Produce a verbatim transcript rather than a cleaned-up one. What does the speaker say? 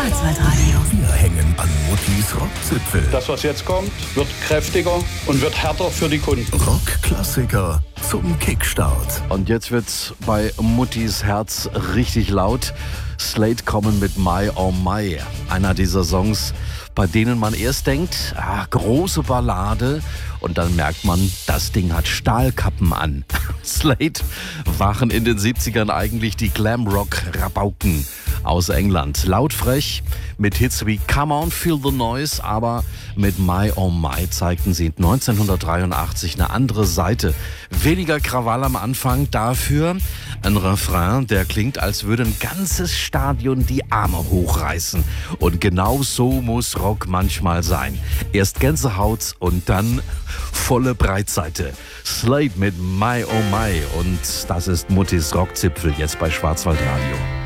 Schwarzwaldradio. Wir hängen an Muttis Rockzipfel. Das, was jetzt kommt, wird kräftiger und wird härter für die Kunden. Rockklassiker zum Kickstart. Und jetzt wird's bei Muttis Herz richtig laut. Slade kommen mit My Oh My. Einer dieser Songs, bei denen man erst denkt, ah, große Ballade, und dann merkt man, das Ding hat Stahlkappen an. Slade waren in den siebzigern eigentlich die Glamrock-Rabauken aus England. Lautfrech, mit Hits wie Come On, Feel the Noise, aber mit My Oh My zeigten sie neunzehnhundertdreiundachtzig eine andere Seite. Weniger Krawall am Anfang, dafür ein Refrain, der klingt, als würde ein ganzes Stadion die Arme hochreißen. Und genau so muss Rock manchmal sein. Erst Gänsehaut und dann volle Breitseite. Slade mit My Oh My, und das ist Muttis Rockzipfel jetzt bei Schwarzwaldradio.